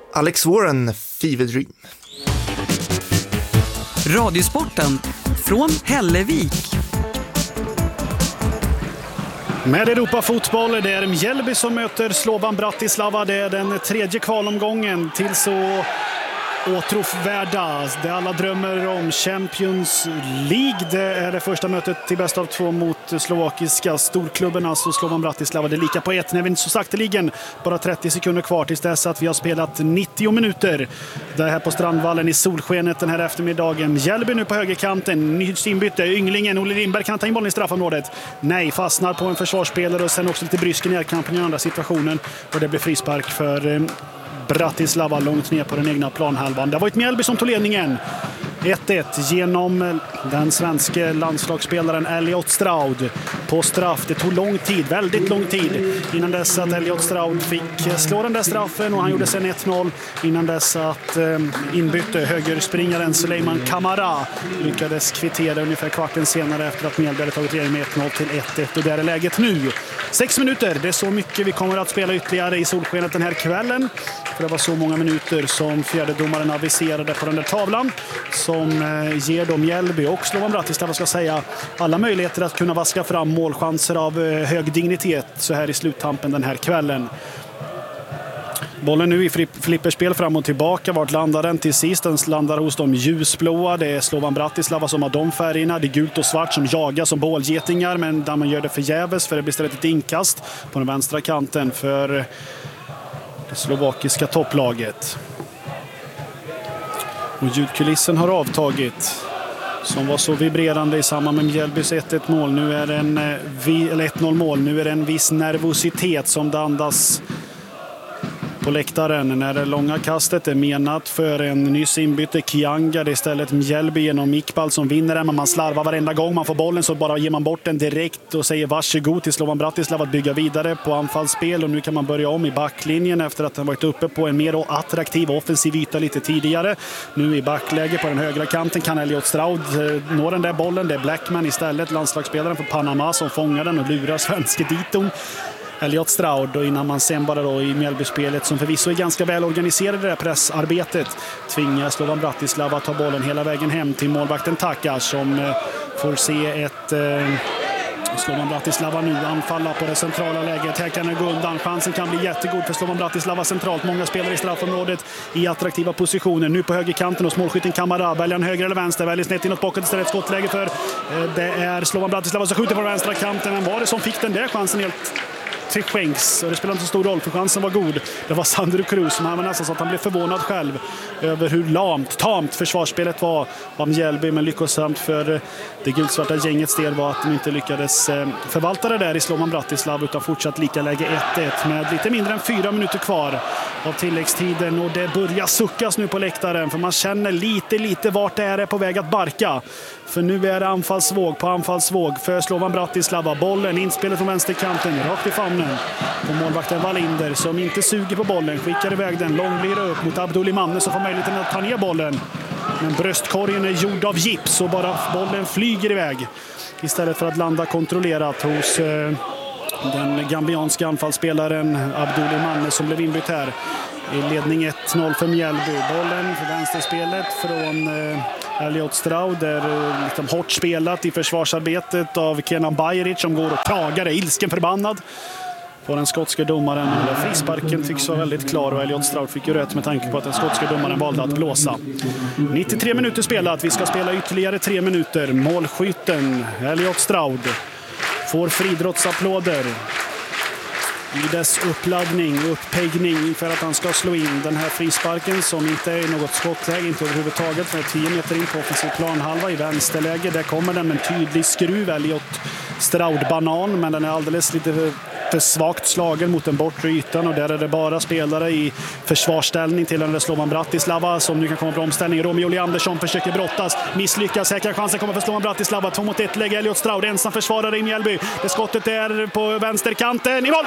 Alex Warren, Fever Dream. Radiosporten från Hällevik. Med Europafotboll, det är Mjällby som möter Slovan Bratislava. Det är den tredje kvalomgången till så åtråvärda, det alla drömmer om, Champions League. Det är det första mötet till bäst av 2 mot slovakiska storklubben, alltså Slovan Bratislava. Det är lika på 1 när vi inte så sakteligen, bara 30 sekunder kvar tills dess att vi har spelat 90 minuter. Det är här på Strandvallen i solskenet den här eftermiddagen. Mjällby nu på högerkanten, nytt inbyte, ynglingen Olle Lindberg kan ta in bollen i straffområdet. Nej, fastnar på en försvarsspelare och sen också lite brysk i närkampen i den andra situationen. Och det blir frispark för Bratislava långt ner på den egna planhalvan. Det var ett Mjällby som tog ledningen. 1-1 genom den svenska landslagsspelaren Elliot Stroud på straff. Det tog lång tid, väldigt lång tid innan dess att Elliot Stroud fick slå den där straffen, och han gjorde sen 1-0 innan dess att inbytte högerspringaren Suleiman Kamara lyckades kvittera ungefär kvarten senare efter att Mjällby hade tagit ledning med 1-0 till 1-1, och där är läget nu. 6 minuter, det är så mycket vi kommer att spela ytterligare i solskenet den här kvällen. För det var så många minuter som fjärdedomaren aviserade på den där tavlan som ger dem Mjällby och Slovan Bratislava, ska säga, alla möjligheter att kunna vaska fram målchanser av hög dignitet så här i sluttampen den här kvällen. Bollen nu i flipperspel fram och tillbaka. Vart landar den till sist? Den landar hos de ljusblåa. Det är Slovan Bratislava som har de färgerna. Det är gult och svart som jagar som bålgetingar, men där man gör det förgäves, för det blir istället ett inkast på den vänstra kanten för det slovakiska topplaget. Och ljudkulissen har avtagit, som var så vibrerande i samband med Mjällbys 1-1 mål. Nu är det eller 1-0 mål. Nu är det en viss nervositet som det andas på läktaren när det långa kastet är menat för en nyss inbyte Kianga. Det är istället Mjällby genom Iqbal som vinner den, men man slarvar varenda gång man får bollen, så bara ger man bort den direkt och säger varsågod till Slovan Bratislava att bygga vidare på anfallsspel. Och nu kan man börja om i backlinjen efter att den varit uppe på en mer attraktiv offensiv yta lite tidigare. Nu i backläge på den högra kanten kan Elliot Stroud nå den där bollen. Det är Blackman istället, landslagsspelaren för Panama, som fångar den och lurar svenske diton Elliot Stroud, och innan man sen bara då i Mjällby-spelet, som förvisso är ganska väl organiserade, det där pressarbetet, tvingar Slovan Bratislava att ta bollen hela vägen hem till målvakten Taka, som får se ett Slovan Bratislava nu anfalla på det centrala läget. Här kan det gå undan. Chansen kan bli jättegod för Slovan Bratislava centralt. Många spelare i straffområdet i attraktiva positioner. Nu på högerkanten och målskytten Kamara. Väljer han höger eller vänster? Väljer snett inåt bakåt istället. Skottläge för det är Slovan Bratislava som skjuter på vänstra kanten. Men var det som fick den där chansen helt till skänks? Och det spelar inte så stor roll, för chansen var god. Det var Sandro Cruz som var nästan så att han blev förvånad själv över hur tamt försvarsspelet var av Mjällby, men lyckosamt för det guldsvarta gängets del var att de inte lyckades förvalta det där i Slovan Bratislava, utan fortsatt lika läge 1-1 med lite mindre än 4 minuter kvar av tilläggstiden, och det börjar suckas nu på läktaren, för man känner lite vart det är på väg att barka. För nu är det anfallsvåg på anfallsvåg för Slovan Bratislava. Bollen inspelet från vänsterkanten rakt i famnen på målvakten Wallinder, som inte suger på bollen, skickar iväg den långlira upp mot Abdul Manne, som får möjligheten att ta ner bollen. Men bröstkorgen är gjord av gips och bara bollen flyger iväg istället för att landa kontrollerat hos den gambianska anfallsspelaren Abdul Manne, som blev inbytt här. I ledning 1-0 för Mjällby. Bollen för vänsterspelet från Elliot Stroud är liksom hårt spelat i försvarsarbetet av Kenan Bajric, som går och tagar, är ilsken förbannad på den skotska domaren. Frisparken tycks vara väldigt klar, och Elliot Stroud fick ju rätt med tanke på att den skotska domaren valde att blåsa. 93 minuter spelat. Vi ska spela ytterligare 3 minuter. Målskytten Elliot Stroud får friidrottsapplåder i dess uppladdning och uppeggning för att han ska slå in den här frisparken, som inte är något skottläge, inte överhuvudtaget, för 10 meter in på offensiv planhalva i vänsterläge. Där kommer den med en tydlig skruv, Elliot Stroud-banan, men den är alldeles lite för svagt slagen mot den bortre ytan, och där är det bara spelare i försvarsställning till den Slovan Bratislava som nu kan komma på omställning. Romeo Leandersson försöker brottas, misslyckas. Här kan chansen komma för Slovan Bratislava. 2 mot 1 läge Elliot Stroud, ensam försvarare i Mjällby. Det skottet är på vänsterkanten, i mål!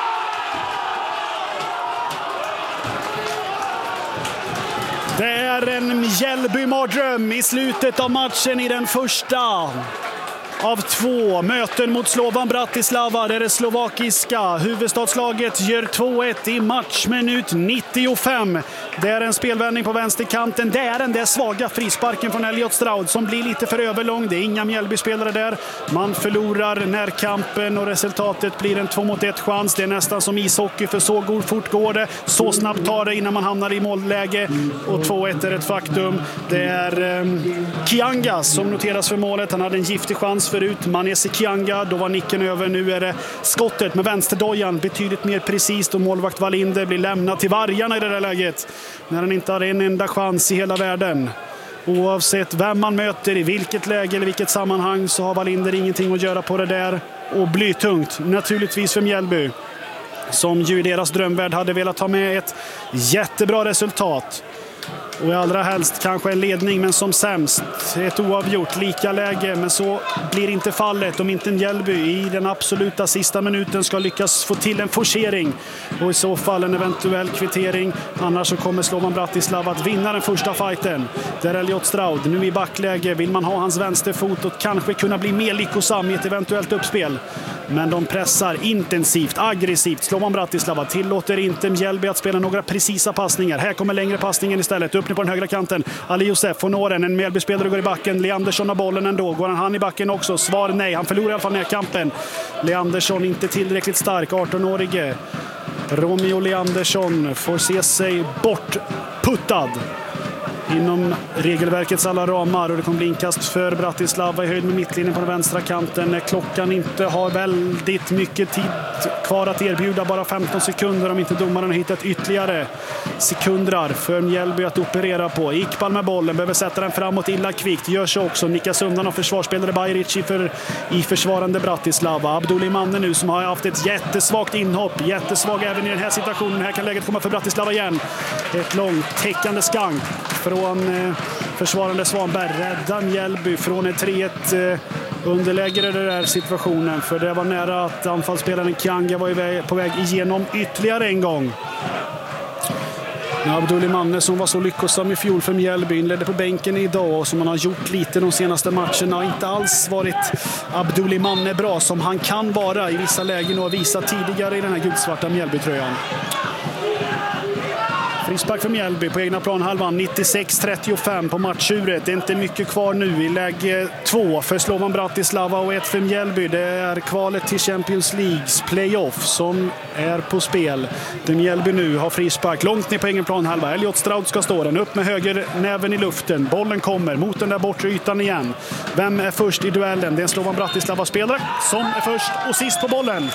Det är en Mjällby-mardröm i slutet av matchen i den första av 2. Möten mot Slovan Bratislava där det slovakiska huvudstadslaget gör 2-1 i matchminut 95. Det är en spelvändning på vänsterkanten. Det är den där svaga frisparken från Elliot Stroud som blir lite för överlång. Det är inga Mjällby-spelare där. Man förlorar närkampen och resultatet blir en 2-1 chans. Det är nästan som ishockey, för så fort går det. Så snabbt tar det innan man hamnar i målläge. Och 2-1 är ett faktum. Det är Kianga som noteras för målet. Han hade en giftig chans förut. Manesi Kianga, då var nicken över. Nu är det skottet med vänsterdojan betydligt mer precis, och målvakt Wallinder blir lämnad till vargarna i det där läget när han inte har en enda chans i hela världen. Oavsett vem man möter, i vilket läge eller vilket sammanhang, så har Wallinder ingenting att göra på det där. Och blytungt naturligtvis för Mjällby, som ju i deras drömvärld hade velat ha med ett jättebra resultat. Och i allra helst kanske en ledning, men som sämst ett oavgjort lika läge. Men så blir inte fallet om inte Mjällby i den absoluta sista minuten ska lyckas få till en forcering. Och i så fall en eventuell kvittering. Annars så kommer Slovan Bratislava att vinna den första fighten. Där Elliot Stroud nu i backläge. Vill man ha hans vänsterfot och kanske kunna bli mer lyckosam i ett eventuellt uppspel. Men de pressar intensivt, aggressivt. Slovan Bratislava tillåter inte Mjällby att spela några precisa passningar. Här kommer längre passningen istället. Upp på den högra kanten. Ali Josef får nå den. En Mjällby-spelare går i backen. Leandersson har bollen ändå. Går han i backen också? Svar nej. Han förlorar i alla fall närkampen. Leandersson inte tillräckligt stark. 18-årige Romeo Leandersson får se sig bortputtad inom regelverkets alla ramar, och det kommer bli inkast för Bratislava i höjd med mittlinjen på den vänstra kanten när klockan inte har väldigt mycket tid kvar att erbjuda, bara 15 sekunder om inte domaren har hittat ytterligare sekunder för Mjällby att operera på. Iqbal med bollen, behöver sätta den framåt illa kvickt, gör så också, nickas undan av försvarsspelare Bajric i försvarande Bratislava. Abdul Manne nu som har haft ett jättesvagt inhopp, jättesvag även i den här situationen. Här kan läget komma för Bratislava igen. Ett långt täckande skank från försvarande Svanberg, räddar Mjällby från ett 3-1 underläge i den där situationen, för det var nära att anfallsspelaren Kianga var på väg igenom ytterligare en gång. Abdul Manne som var så lyckosam i fjol för Mjällby inledde på bänken idag, och som han har gjort lite de senaste matcherna har inte alls varit Abdul Manne bra som han kan vara i vissa lägen och visa tidigare i den här guldsvarta Mjällby-tröjan. Frispark för Mjällby på egna planhalvan, 96-35 på matchuret. Det är inte mycket kvar nu i läge 2 för Slovan Bratislava och 1 för Mjällby. Det är kvalet till Champions Leagues playoff som är på spel. Där Mjällby nu har frispark långt ner på egen planhalva. Elliot Stroud ska stå den upp med höger näven i luften. Bollen kommer mot den där bortre ytan igen. Vem är först i duellen? Det är en Slovan Bratislava-spelare som är först och sist på bollen.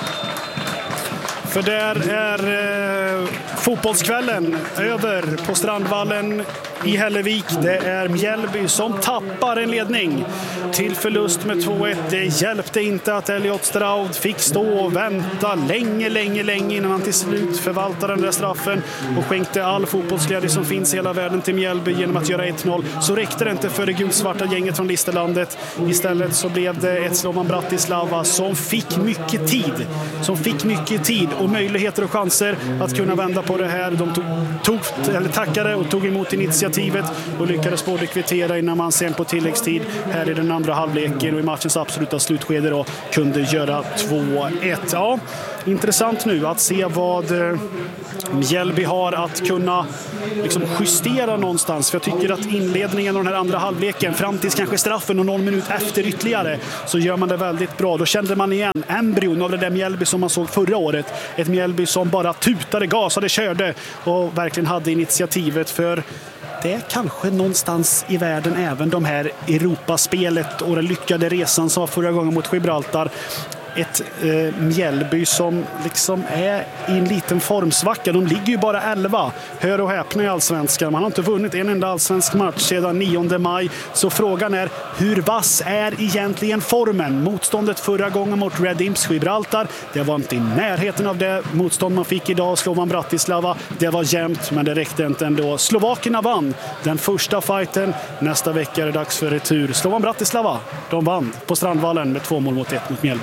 För där är fotbollskvällen över på Strandvallen i Hällevik. Det är Mjällby som tappar en ledning till förlust med 2-1. Det hjälpte inte att Elliot Stroud fick stå och vänta länge innan han till slut förvaltade den där straffen och skänkte all fotbollsglädje som finns i hela världen till Mjällby genom att göra 1-0. Så räckte det inte för det gulsvarta gänget från Listerlandet. Istället så blev det ett Slovan Bratislava som fick mycket tid och möjligheter och chanser att kunna vända på det här. De tackade och tog emot initiativet och lyckades både kvittera innan man sen på tilläggstid här i den andra halvleken och i matchens absoluta slutskede då kunde göra 2-1. Ja, intressant nu att se vad Mjällby har att kunna liksom justera någonstans. För jag tycker att inledningen av den här andra halvleken fram till kanske straffen och någon minut efter ytterligare så gör man det väldigt bra. Då kände man igen embryon av det där Mjällby som man såg förra året. Ett Mjällby som bara tutade, gasade, körde och verkligen hade initiativet. För det är kanske någonstans i världen även de här Europaspelet och den lyckade resan som var förra gången mot Gibraltar. Ett Mjällby som liksom är i en liten formsvacka. De ligger ju bara 11. Hör och häpna i allsvenskan. Man har inte vunnit en enda allsvensk match sedan 9 maj. Så frågan är, hur vass är egentligen formen? Motståndet förra gången mot Red Imps Gibraltar, det var inte i närheten av det motstånd man fick idag. Slovan Bratislava, det var jämnt men det räckte inte ändå. Slovakerna vann den första fighten. Nästa vecka är det dags för retur. Slovan Bratislava, de vann på Strandvallen med 2-1 mot Mjällby.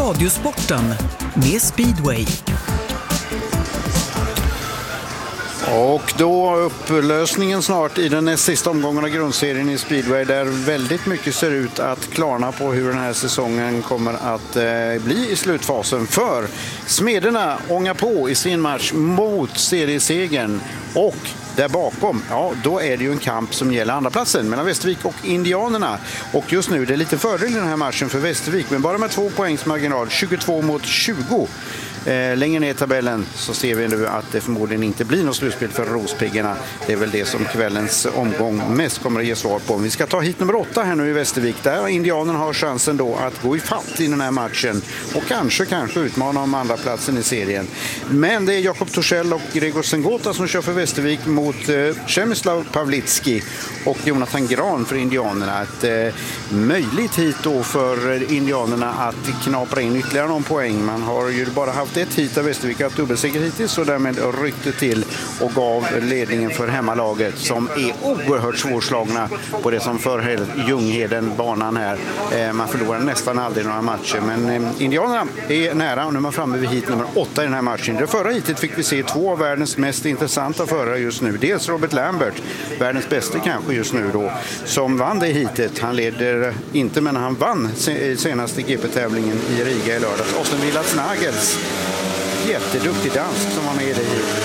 Radiosporten med Speedway. Och då upplösningen snart i den näst sista omgången av grundserien i speedway, där väldigt mycket ser ut att klarna på hur den här säsongen kommer att bli i slutfasen. För Smederna ångar på i sin match mot seriesegern, och där bakom, ja, då är det ju en kamp som gäller andra platsen mellan Västervik och Indianerna. Och just nu det är lite fördel i den här matchen för Västervik, men bara med 2 poängs marginal, 22-20. Längre ner i tabellen så ser vi nu att det förmodligen inte blir något slutspel för Rospiggarna. Det är väl det som kvällens omgång mest kommer att ge svar på. Vi ska ta hit nummer 8 här nu i Västervik, där Indianerna har chansen då att gå i fatt i den här matchen och kanske utmana om andra platsen i serien. Men det är Jakob Torssell och Gregor Zengota som kör för Västervik mot Przemysław Pawlicki och Jonathan Gran för Indianerna. Ett möjligt hit då för Indianerna att knapra in ytterligare någon poäng. Man har ju bara haft ett hit av Västervik, haft dubbelseger hittills, och därmed ryckte till och gav ledningen för hemmalaget, som är oerhört svårslagna på det som förhöll Ljungheden banan här. Man förlorar nästan aldrig några matcher, men Indianerna är nära och nu är man framme vid hit nummer 8 i den här matchen. Det förra hitet fick vi se 2 av världens mest intressanta förare just nu. Dels Robert Lambert, världens bästa kanske just nu då, som vann det hitet. Han leder inte, men han vann senaste GP-tävlingen i Riga i lördags. Och sen Vilas Nagels, jätteduktig dansk som var med i det hitet.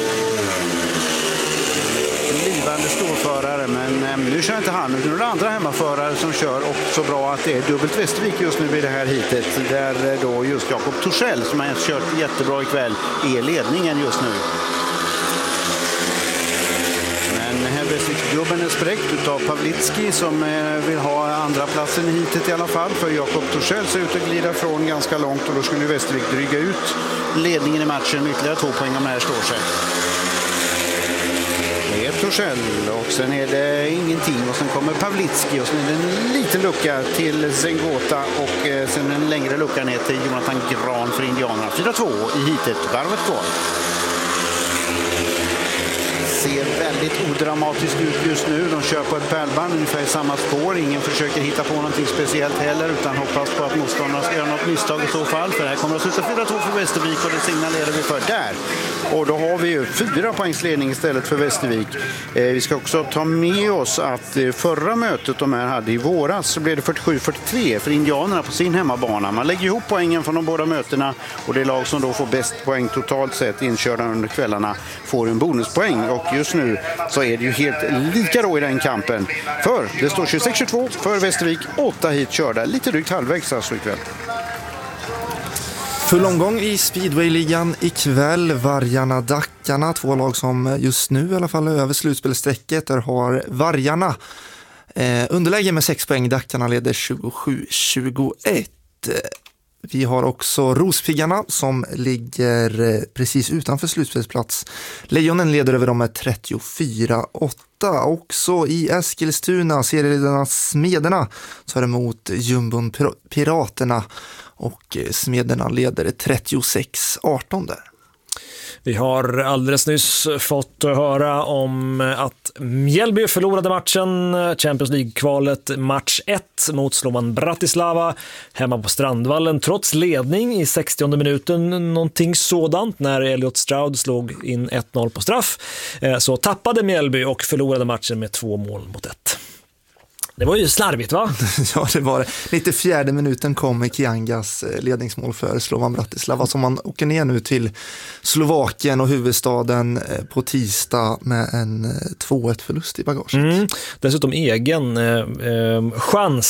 Livande storförare, men nu kör inte han. Nu är det andra hemmaförare som kör, och så bra att det är dubbelt Västervik just nu i det här hitet, där då just Jakob Torssell, som har kört jättebra ikväll, är ledningen just nu. Gubben är spräckt av Pawlicki, som vill ha andra platsen i hitet i alla fall. För Jakob Torssell ser ut att glida från ganska långt, och då skulle Västervik dryga ut ledningen i matchen med ytterligare 2 poäng om det här står sig. Det är Torssell, och sen är det ingenting, och sen kommer Pawlicki, och sen är det en liten lucka till Zengota, och sen en längre lucka ner till Jonathan Gran för Indianerna. 4-2 i hitet, varvet kvar. Ser väldigt odramatiskt ut just nu. De kör på ett pärlband ungefär i samma spår. Ingen försöker hitta på någonting speciellt heller, utan hoppas på att motståndarna ska göra något misstag i så fall. För det här kommer att sluta 4-2 för Västervik, och det signalerar vi för där. Och då har vi ju 4 poängs ledning istället för Västervik. Vi ska också ta med oss att förra mötet de här hade i våras så blev det 47-43 för Indianerna på sin hemmabana. Man lägger ihop poängen från de båda mötena, och det lag som då får bäst poäng totalt sett inkörda under kvällarna får en bonuspoäng. Och just nu så är det ju helt lika då i den kampen. För det står 26-22 för Västervik, 8 hit körda. Lite drygt halvvägs alltså ikväll. Full omgång i speedwayligan ikväll. Vargarna, Dackarna, 2 lag som just nu i alla fall är över slutspelsträcket. Där har Vargarna underläge med 6 poäng. Dackarna leder 27-21. Vi har också Rospiggarna som ligger precis utanför slutspelsplats. Lejonen leder över dem med 34-8. Också i Eskilstuna, serieledarna Smederna tar emot Jumbon Piraterna, och Smederna leder 36-18 där. Vi har alldeles nyss fått höra om att Mjällby förlorade matchen, Champions League-kvalet match 1 mot Slovan Bratislava hemma på Strandvallen, trots ledning i 60:e minuten, någonting sådant, när Elliot Stroud slog in 1-0 på straff. Så tappade Mjällby och förlorade matchen med 2-1. Det var ju slarvigt, va? Ja, det var det. Lite 4:e minuten kom Kiangas ledningsmål för Slovan Bratislava, som man åker ner nu till Slovakien och huvudstaden på tisdag med en 2-1 förlust i bagaget. Dessutom egen chans